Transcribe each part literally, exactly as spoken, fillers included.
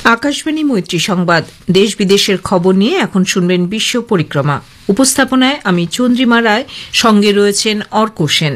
আকাশবাণী মৈত্রী সংবাদ, দেশ বিদেশের খবর নিয়ে এখন শুনবেন বিশ্ব পরিক্রমা। উপস্থাপনায় আমি চন্দ্রিমা রায়, সঙ্গে রয়েছেন অর্ক সেন।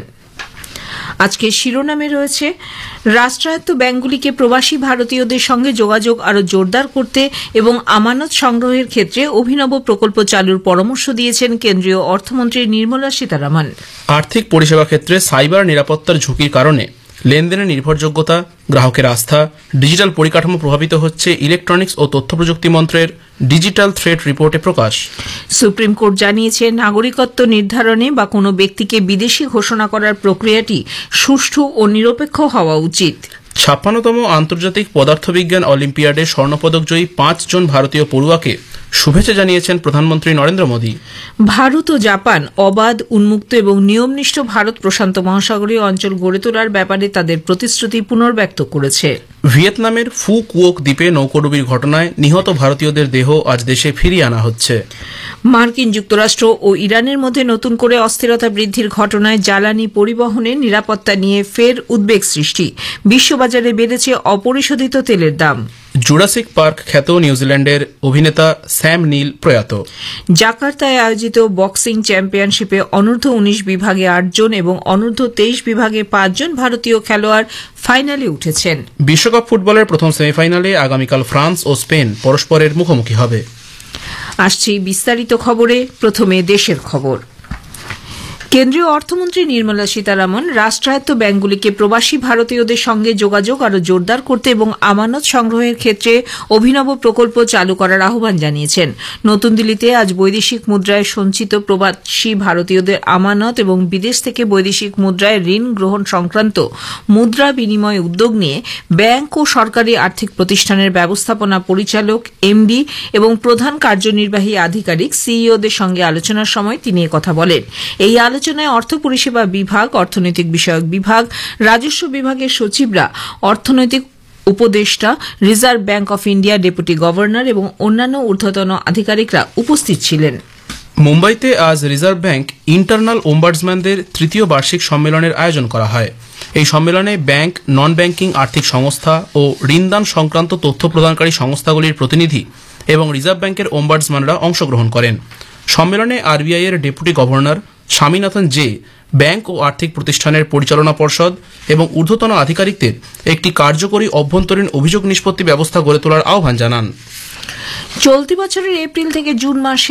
আজকে শিরোনামে রয়েছে রাষ্ট্রায়ত্ত ব্যাংকগুলিকে প্রবাসী ভারতীয়দের সঙ্গে যোগাযোগ আরও জোরদার করতে এবং আমানত সংগ্রহের ক্ষেত্রে অভিনব প্রকল্প চালুর পরামর্শ দিয়েছেন কেন্দ্রীয় অর্থমন্ত্রী নির্মলা সীতারামন। আর্থিক পরিষেবা ক্ষেত্রে সাইবার নিরাপত্তার ঝুঁকির কারণে লেনদেনের নির্ভরযোগ্যতা, গ্রাহকের আস্থা, ডিজিটাল পরিকাঠামো প্রভাবিত হচ্ছে ইলেকট্রনিক্স ও তথ্য প্রযুক্তি মন্ত্রের ডিজিটাল থ্রেট রিপোর্টে প্রকাশ। সুপ্রিম কোর্ট জানিয়েছে, নাগরিকত্ব নির্ধারণে বা কোনো ব্যক্তিকে বিদেশি ঘোষণা করার প্রক্রিয়াটি সুষ্ঠু ও নিরপেক্ষ হওয়া উচিত। ছাপ্পান্নতম আন্তর্জাতিক পদার্থবিজ্ঞান অলিম্পিয়াডে স্বর্ণপদকজয়ী পাঁচজন ভারতীয় পড়ুয়াকে শুভেচ্ছা জানিয়েছেন প্রধানমন্ত্রী নরেন্দ্র মোদী। ভারত ও জাপান অবাধ, উন্মুক্ত এবং নিয়মনিষ্ঠ ভারত প্রশান্ত মহাসাগরীয় অঞ্চল গড়ে তোলার ব্যাপারে তাদের প্রতিশ্রুতি পুনর্ব্যক্ত করেছে। ভিয়েতনামের ফু কুওক দ্বীপে নৌকোডুবির ঘটনায় নিহত ভারতীয়দের দেহ আজ দেশে ফিরিয়ে আনা হচ্ছে। মার্কিন যুক্তরাষ্ট্র ও ইরানের মধ্যে নতুন করে অস্থিরতা বৃদ্ধির ঘটনায় জ্বালানি পরিবহনের নিরাপত্তা নিয়ে ফের উদ্বেগ সৃষ্টি। বিশ্ববাজারে বেড়েছে অপরিশোধিত তেলের দাম। জুরাসিক পার্ক খ্যাত নিউজিল্যান্ডের অভিনেতা স্যাম নীল প্রয়াত। জাকার্তায় আয়োজিত বক্সিং চ্যাম্পিয়নশিপে অনূর্ধ্ব উনিশ বিভাগে আটজন এবং অনূর্ধ্ব তেইশ বিভাগে পাঁচজন ভারতীয় খেলোয়াড় ফাইনালে উঠেছেন। বিশ্বকাপ ফুটবলের প্রথম সেমিফাইনালে আগামীকাল ফ্রান্স ও স্পেন পরস্পরের মুখোমুখি হবে। আসছি বিস্তারিত খবরে। প্রথমে দেশের খবর। কেন্দ্রীয় অর্থমন্ত্রী নির্মলা সীতারামন রাষ্ট্রায়ত্ত ব্যাংকগুলিকে প্রবাসী ভারতীয়দের সঙ্গে যোগাযোগ আরও জোরদার করতে এবং আমানত সংগ্রহের ক্ষেত্রে অভিনব প্রকল্প চালু করার আহ্বান জানিয়েছেন। নতুন দিল্লিতে আজ বৈদেশিক মুদ্রায় সঞ্চিত প্রবাসী ভারতীয়দের আমানত এবং বিদেশ থেকে বৈদেশিক মুদ্রায় ঋণ গ্রহণ সংক্রান্ত মুদ্রা বিনিময় উদ্যোগ নিয়ে ব্যাংক ও সরকারি আর্থিক প্রতিষ্ঠানের ব্যবস্থাপনা পরিচালক, এমডি এবং প্রধান কার্যনির্বাহী আধিকারিক সিইওদের সঙ্গে আলোচনার সময় তিনি একথা বলেন। এই আলোচনায় অর্থ পরিষেবা বিভাগ, অর্থনৈতিক বিষয়ক বিভাগ, রাজস্ব বিভাগের সচিবরা, অর্থনৈতিক উপদেষ্টা, reserve bank of India deputy governor এবং অন্যান্য ঊর্ধ্বতন আধিকারিকরা উপস্থিত ছিলেন। মুম্বাইতে আজ রিজার্ভ ব্যাংক ইন্টারনাল ওম্বার্ডসম্যানদের তৃতীয় বার্ষিক সম্মেলনের আয়োজন করা হয়। এই সম্মেলনে ব্যাংক, নন ব্যাংকিং আর্থিক সংস্থা ও ঋণদান সংক্রান্ত তথ্য প্রদানকারী সংস্থাগুলির প্রতিনিধি এবং রিজার্ভ ব্যাংকের ওম্বার্ডসম্যানরা অংশগ্রহণ করেন। সম্মেলনে আরবিআই এর deputy governor Swaminathan J, bank ও আর্থিক প্রতিষ্ঠানের পরিচালনা পর্ষদ এবং ঊর্ধ্বতন আধিকারিকদের একটি কার্যকরী অভ্যন্তরীণ অভিযোগ নিষ্পত্তি ব্যবস্থা গড়ে তোলার আহ্বান জানান। চলতি বছরের এপ্রিল থেকে জুন মাসে